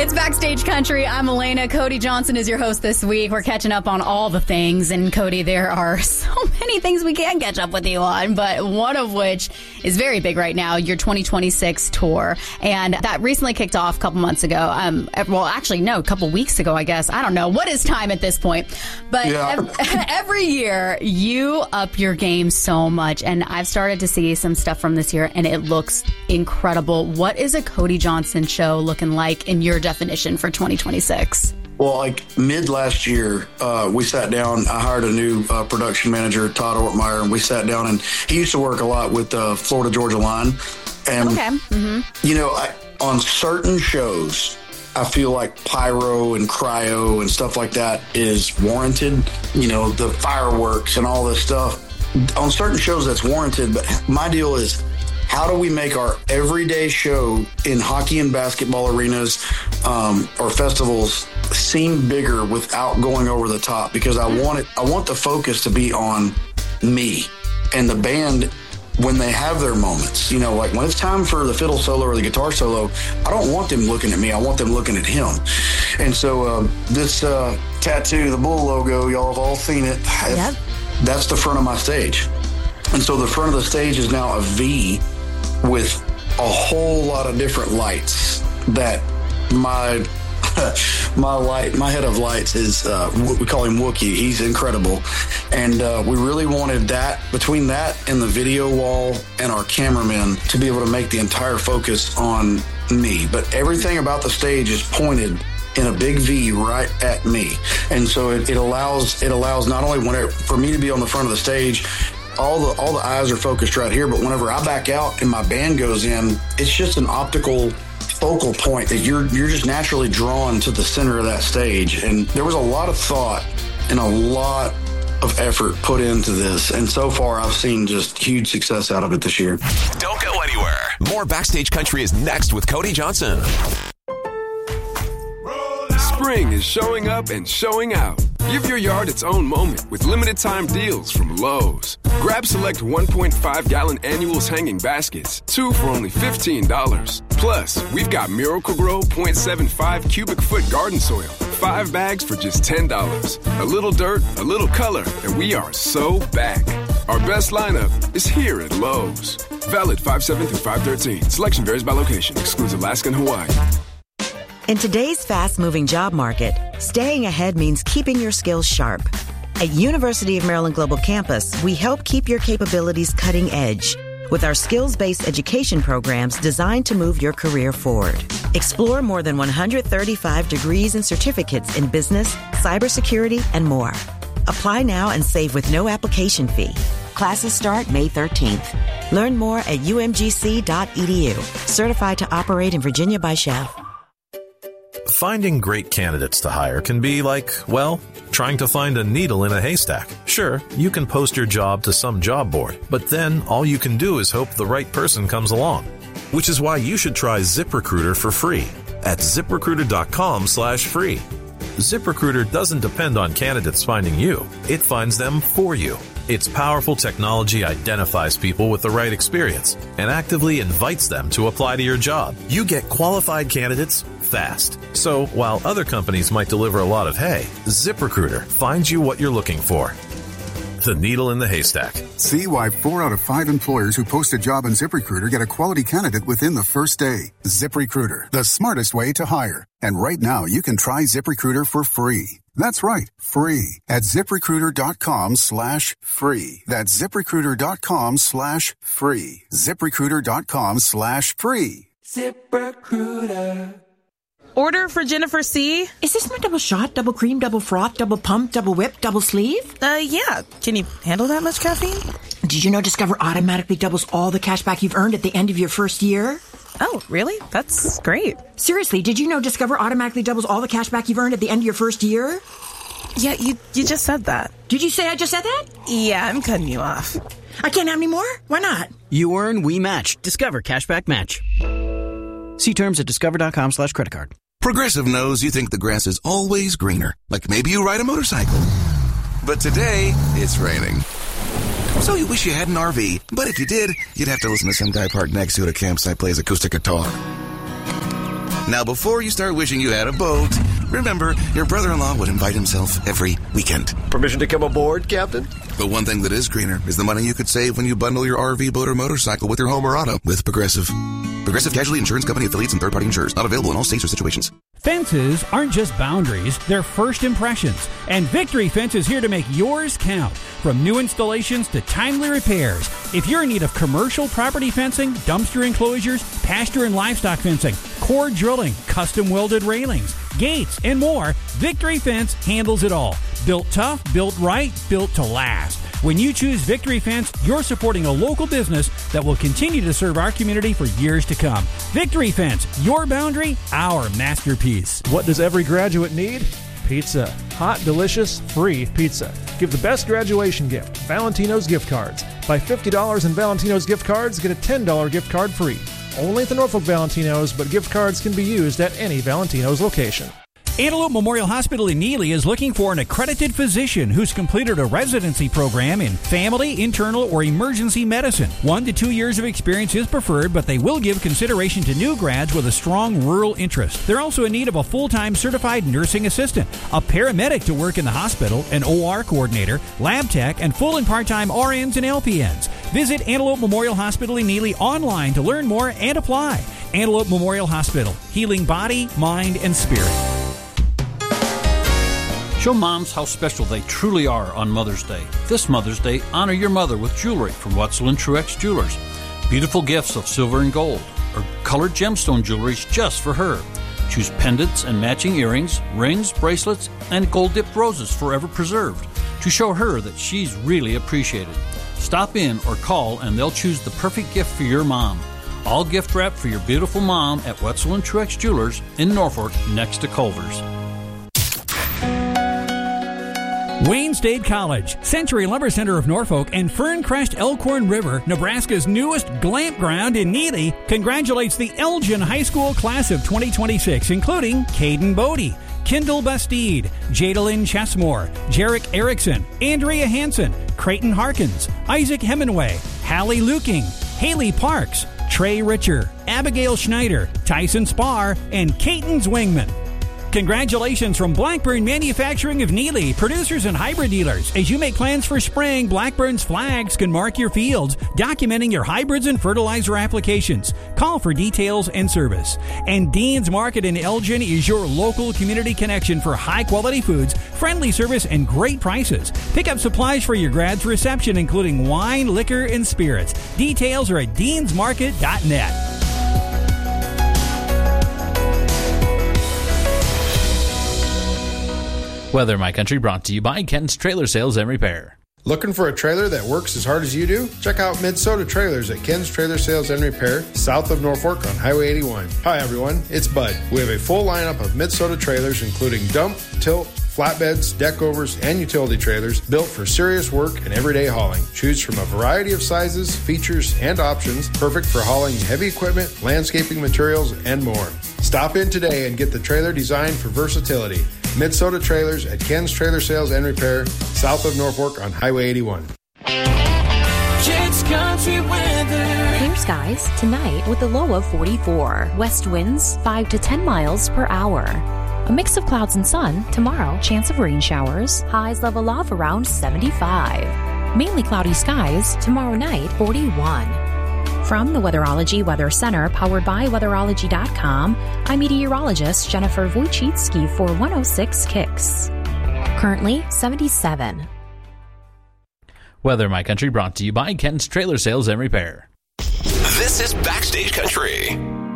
It's Backstage Country. I'm Elena. Cody Johnson is your host this week. We're catching up on all the things. And Cody, there are so many things we can catch up with you on, but one of which is very big right now, your 2026 tour. And that recently kicked off a couple months ago. A couple weeks ago, I guess. I don't know. What is time at this point? But every year, you up your game so much. And I've started to see some stuff from this year, and it looks incredible. What is a Cody Johnson show looking like in your definition for 2026? Well, like mid last year, we sat down. I hired a new production manager, Todd Ortmeyer, and we sat down. And he used to work a lot with Florida Georgia Line. And on certain shows, I feel like pyro and cryo and stuff like that is warranted. The fireworks and all this stuff. On certain shows, that's warranted. But my deal is, how do we make our everyday show in hockey and basketball arenas or festivals seem bigger without going over the top? Because I want the focus to be on me and the band when they have their moments. Like when it's time for the fiddle solo or the guitar solo, I don't want them looking at me. I want them looking at him. And so this tattoo, the bull logo, y'all have all seen it. Yep. That's the front of my stage. And so the front of the stage is now a V with a whole lot of different lights that my head of lights is, we call him Wookie. He's incredible. And we really wanted that, between that and the video wall and our cameramen, to be able to make the entire focus on me. But everything about the stage is pointed in a big V right at me. And so it allows not only for me to be on the front of the stage, all the eyes are focused right here, but whenever I back out and my band goes in, it's just an optical focal point that you're just naturally drawn to the center of that stage. And there was a lot of thought and a lot of effort put into this. And so far, I've seen just huge success out of it this year. Don't go anywhere. More Backstage Country is next with Cody Johnson. Spring is showing up and showing out. Give your yard its own moment with limited time deals from Lowe's. Grab select 1.5-gallon annuals hanging baskets, 2 for only $15. Plus, we've got Miracle-Gro 0.75 cubic foot garden soil, 5 bags for just $10. A little dirt, a little color, and we are so back. Our best lineup is here at Lowe's. Valid 5/7 through 5/13. Selection varies by location. Excludes Alaska and Hawaii. In today's fast-moving job market, staying ahead means keeping your skills sharp. At University of Maryland Global Campus, we help keep your capabilities cutting edge with our skills-based education programs designed to move your career forward. Explore more than 135 degrees and certificates in business, cybersecurity, and more. Apply now and save with no application fee. Classes start May 13th. Learn more at umgc.edu. Certified to operate in Virginia by Chev. Finding great candidates to hire can be like, well, trying to find a needle in a haystack. Sure, you can post your job to some job board, but then all you can do is hope the right person comes along. Which is why you should try ZipRecruiter for free at ZipRecruiter.com/free. ZipRecruiter doesn't depend on candidates finding you. It finds them for you. Its powerful technology identifies people with the right experience and actively invites them to apply to your job. You get qualified candidates fast. So while other companies might deliver a lot of hay, ZipRecruiter finds you what you're looking for. The needle in the haystack. See why 4 out of 5 employers who post a job on ZipRecruiter get a quality candidate within the first day. ZipRecruiter, the smartest way to hire. And right now, you can try ZipRecruiter for free. That's right, free at ZipRecruiter.com/free. That's ZipRecruiter.com/free. ZipRecruiter.com/free. ZipRecruiter. Order for Jennifer C. Is this my double shot, double cream, double froth, double pump, double whip, double sleeve? Yeah. Can you handle that much caffeine? Did you know Discover automatically doubles all the cash back you've earned at the end of your first year? Oh, really? That's great. Seriously, did you know Discover automatically doubles all the cash back you've earned at the end of your first year? Yeah, you just said that. Did you say I just said that? Yeah, I'm cutting you off. I can't have any more? Why not? You earn, we match. Discover Cashback Match. See terms at discover.com/creditcard. Progressive knows you think the grass is always greener. Like maybe you ride a motorcycle. But today, it's raining. So you wish you had an RV. But if you did, you'd have to listen to some guy parked next to you at a campsite plays acoustic guitar. Now, before you start wishing you had a boat, remember, your brother-in-law would invite himself every weekend. Permission to come aboard, Captain? But one thing that is greener is the money you could save when you bundle your RV, boat, or motorcycle with your home or auto with Progressive. Progressive Casualty Insurance Company affiliates and third-party insurers. Not available in all states or situations. Fences aren't just boundaries, they're first impressions. And Victory Fence is here to make yours count. From new installations to timely repairs. If you're in need of commercial property fencing, dumpster enclosures, pasture and livestock fencing, cord drilling, custom welded railings, gates, and more, Victory Fence handles it all. Built tough, built right, built to last. When you choose Victory Fence, you're supporting a local business that will continue to serve our community for years to come. Victory Fence, your boundary, our masterpiece. What does every graduate need? Pizza. Hot, delicious, free pizza. Give the best graduation gift, Valentino's gift cards. Buy $50 in Valentino's gift cards, get a $10 gift card free. Only at the Norfolk Valentinos, but gift cards can be used at any Valentino's location. Antelope Memorial Hospital in Neely is looking for an accredited physician who's completed a residency program in family, internal, or emergency medicine. 1 to 2 years of experience is preferred, but they will give consideration to new grads with a strong rural interest. They're also in need of a full-time certified nursing assistant, a paramedic to work in the hospital, an OR coordinator, lab tech, and full and part-time RNs and LPNs. Visit Antelope Memorial Hospital in Neely online to learn more and apply. Antelope Memorial Hospital, healing body, mind, and spirit. Show moms how special they truly are on Mother's Day. This Mother's Day, honor your mother with jewelry from Wetzel and Truex Jewelers. Beautiful gifts of silver and gold, or colored gemstone jewelries just for her. Choose pendants and matching earrings, rings, bracelets, and gold-dipped roses forever preserved to show her that she's really appreciated. Stop in or call and they'll choose the perfect gift for your mom. All gift wrap for your beautiful mom at Wetzel and Truex Jewelers in Norfolk next to Culver's. Wayne State College, Century Lumber Center of Norfolk, and Ferncrest Elkhorn River, Nebraska's newest glamp ground in Neely, congratulates the Elgin High School class of 2026, including Caden Bodie, Kendall Bastide, Jadalyn Chesmore, Jarek Erickson, Andrea Hansen, Creighton Harkins, Isaac Hemingway, Hallie Luking, Haley Parks, Trey Richer, Abigail Schneider, Tyson Spar, and Caton Zwingman. Congratulations from Blackburn Manufacturing of Neely, producers and hybrid dealers. As you make plans for spring, Blackburn's flags can mark your fields, documenting your hybrids and fertilizer applications. Call for details and service. And Dean's Market in Elgin is your local community connection for high-quality foods, friendly service, and great prices. Pick up supplies for your grads' reception, including wine, liquor, and spirits. Details are at deansmarket.net. Weather My Country brought to you by Kenton's Trailer Sales and Repair. Looking for a trailer that works as hard as you do? Check out Minnesota Trailers at Ken's Trailer Sales and Repair, south of Norfolk on Highway 81. Hi everyone, it's Bud. We have a full lineup of Minnesota trailers including dump, tilt, flatbeds, deckovers, and utility trailers built for serious work and everyday hauling. Choose from a variety of sizes, features, and options, perfect for hauling heavy equipment, landscaping materials, and more. Stop in today and get the trailer designed for versatility. Minnesota Trailers at Ken's Trailer Sales and Repair, south of Norfolk on Highway 81. Jake's Country Weather. Clear skies tonight with a low of 44. West winds 5 to 10 miles per hour. A mix of clouds and sun tomorrow. Chance of rain showers. Highs level off around 75. Mainly cloudy skies tomorrow night, 41. From the Weatherology Weather Center, powered by Weatherology.com, I'm meteorologist Jennifer Wojcicki for 106 Kicks. Currently 77. Weather My Country brought to you by Kenton's Trailer Sales and Repair. This is Backstage Country.